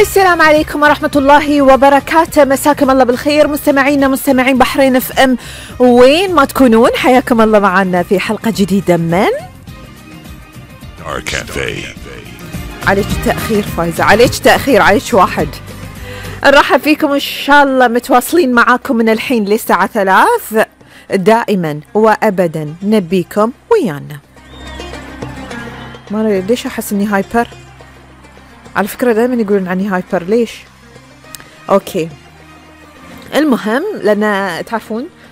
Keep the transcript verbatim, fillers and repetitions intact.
السلام عليكم ورحمة الله وبركاته، مساكم الله بالخير مستمعينا مستمعين بحرين اف ام وين ما تكونون، حياكم الله معنا في حلقة جديدة من دارك كافيه. عليك تأخير فايزة، عليك تأخير، عليك واحد. نرحب فيكم إن شاء الله، متواصلين معاكم من الحين للساعة ثلاث، دائما وأبدا نبيكم ويانا. ما ليش أحس إني هايبر؟ على فكرة دائما يقولون عني هايبر، ليش؟ أوكي، المهم لأن تعرفون